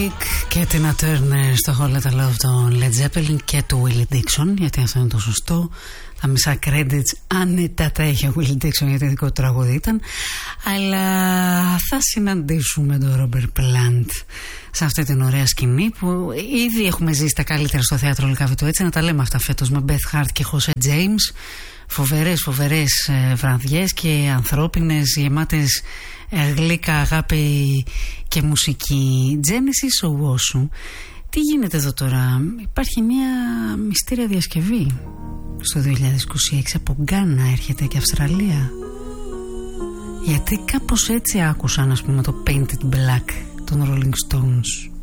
και την Turner στο Whole Lotta Love των Led Zeppelin και του Willie Dixon, γιατί αυτό είναι το σωστό. Τα μισά credits άνετα τα έχει ο Willie Dixon, γιατί δικό του τραγούδι ήταν. Αλλά θα συναντήσουμε τον Robert Plant σε αυτή την ωραία σκηνή που ήδη έχουμε ζήσει τα καλύτερα στο θέατρο Λυκαβητού, έτσι να τα λέμε αυτά φέτος, με Beth Hart και Jose James. Φοβερές βραδιές και ανθρώπινες, γεμάτες γλύκα, αγάπη και μουσική. Genesis ο Woshu. Τι γίνεται εδώ τώρα? Υπάρχει μια μυστήρια διασκευή στο 2026 από Γκάνα, έρχεται και Αυστραλία. Γιατί κάπως έτσι άκουσαν, ας πούμε, το Painted Black των Rolling Stones.